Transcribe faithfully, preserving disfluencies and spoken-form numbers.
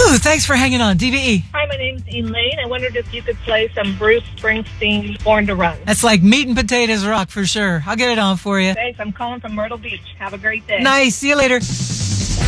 Woo! Thanks for hanging on. D B E. Hi, my name's Elaine. I wondered if you could play some Bruce Springsteen, Born to Run. That's like meat and potatoes rock for sure. I'll get it on for you. Thanks. I'm calling from Myrtle Beach. Have a great day. Nice. See you later.